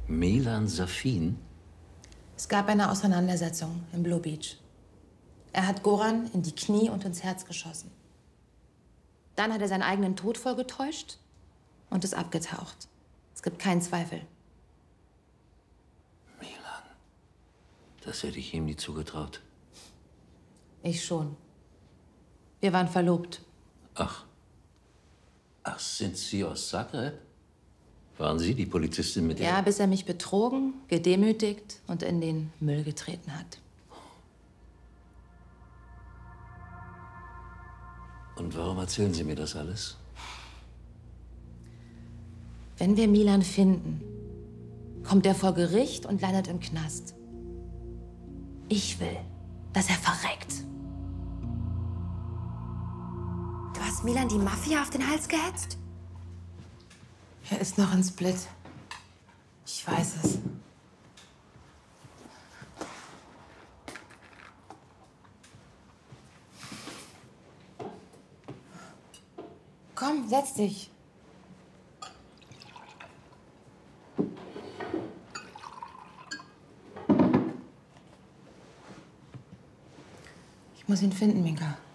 Milan Safin? Es gab eine Auseinandersetzung im Blue Beach. Er hat Goran in die Knie und ins Herz geschossen. Dann hat er seinen eigenen Tod vorgetäuscht und ist abgetaucht. Es gibt keinen Zweifel. Milan, das hätte ich ihm nie zugetraut. Ich schon. Wir waren verlobt. Ach, sind Sie aus Zagreb? Waren Sie die Polizistin mit Ja, bis er mich betrogen, gedemütigt und in den Müll getreten hat. Und warum erzählen Sie mir das alles? Wenn wir Milan finden, kommt er vor Gericht und landet im Knast. Ich will, dass er verreckt. Du hast Milan die Mafia auf den Hals gehetzt? Er ist noch in Split. Ich weiß es. Komm, setz dich. Ich muss ihn finden, Minka.